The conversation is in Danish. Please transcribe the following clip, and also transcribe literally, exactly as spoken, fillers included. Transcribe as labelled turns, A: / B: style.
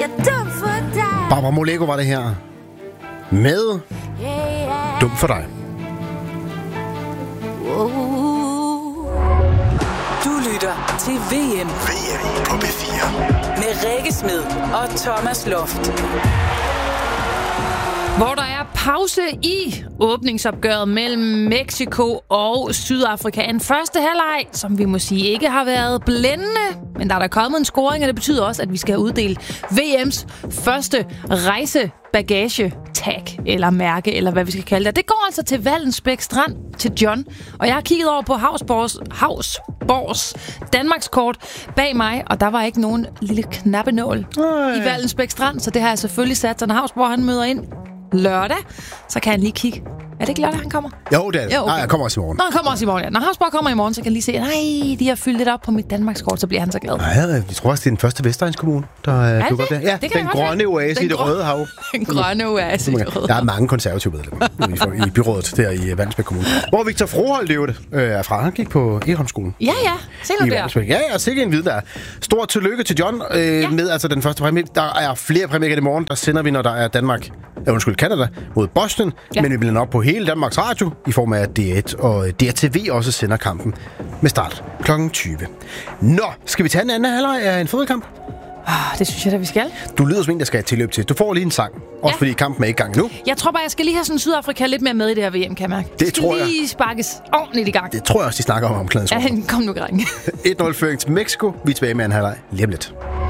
A: Jeg er dum for dig.
B: Barbara Moleko var det her. Med Dum for dig.
C: Du lytter til V M.
D: V M på P fire.
C: Med Rikke Smed og Thomas Loft.
E: Hvor der er pause i åbningsopgøret mellem Mexico og Sydafrika. En første halvleg, som vi må sige ikke har været blændende, men der er der kommet en scoring, og det betyder også, at vi skal uddele V M's første rejsebagage tag eller mærke, eller hvad vi skal kalde det. Det går altså til Vallensbæk Strand, til John. Og jeg har kigget over på Havsborgs, Havsborgs Danmarkskort bag mig, og der var ikke nogen lille knappenål Øj. i Vallensbæk Strand, så det har jeg selvfølgelig sat. Så når Havsborg han møder ind lørdag, så kan han lige kigge. Er det ikke lørdag, han kommer?
B: Jo, det er det.
E: Jo, okay.
B: Nej, jeg kommer også i morgen.
E: Nå, han kommer også i morgen, ja. Når Havsborg kommer i morgen, så kan han lige se, nej, de har fyldt lidt op på mit Danmarkskort, så bliver han så glad.
B: Nej, jeg tror også, det er den første Vestegns-kommune, der er dukker op der. Ja,
E: det
B: den grønne oase i det røde hav.
E: Den grønne oase i det røde
B: hav. Der er mange konservative medlemmer i byrådet der i Vallensbæk Kommune. Hvor Victor Froholt det er fra. Han gik på Egholmsskolen.
E: Ja, ja. Se nu der.
B: Ja, ja, sikkert en vid der. Stort tillykke til John øh, ja. med altså den første præmie. Der er flere præmier i morgen. Der sender vi, når der er Danmark, ja, undskyld, Canada mod Boston. Ja. Men vi bliver op på hele Danmarks Radio i form af, at D et og D R T V også sender kampen med start klokken tyve. Nå, skal vi tage en anden halvleg af en fodboldkamp?
E: Oh, det synes jeg da, vi skal.
B: Du lyder som en, der skal have tilløb til. Du får lige en sang. Også ja. fordi kampen er i gang nu.
E: Jeg tror bare, jeg skal lige have sådan Sydafrika lidt mere med i det her V M, kan jeg mærke.
B: Det tror jeg.
E: lige sparkes ordentligt i gang.
B: Det tror jeg også, de snakker om omklædningsrummet.
E: Ja, kom nu, dreng.
B: et nul føring til Mexico. Vi er tilbage med en halvleg lige om lidt.